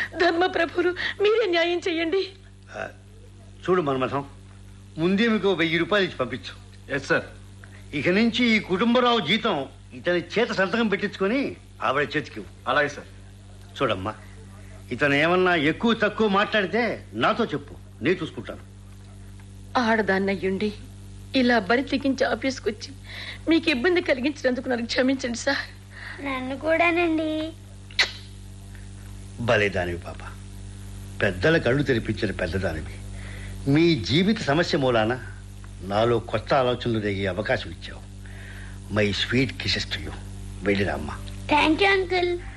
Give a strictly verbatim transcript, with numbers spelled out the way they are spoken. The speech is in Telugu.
ధర్మ ప్రభులు మీరే న్యాయం చెయ్యండి. చూడు మన్మథం, ముందే మీకు వెయ్యి రూపాయలు ఇచ్చి పంపించు. Yes sir. ఇక నుంచి ఈ కుటుంబరావు జీతం ఇతని చేత సంతకం పెట్టించుకొని ఆవిడ చేతికి. అలాగే సార్. చూడమ్మా, ఇతను ఏమన్నా ఎక్కువ తక్కువ మాట్లాడితే నాతో చెప్పు, నేను చూసుకుంటాను. ఆడదాన్నయ్యుండి ఇలా బరి తెగించి ఆఫీస్కి వచ్చి మీకు ఇబ్బంది కలిగించినందుకు నాకు క్షమించండి సార్. నన్ను కూడానండి. భలేదానివి పాప, పెద్దల కళ్ళు తెరిపించిన పెద్దదానివి. మీ జీవిత సమస్య మూలాన నాలో కొత్త ఆలోచనలు రేగే అవకాశం ఇచ్చావు. My sweet kisses to you. వెళ్ళిరా అమ్మా. Thank you uncle.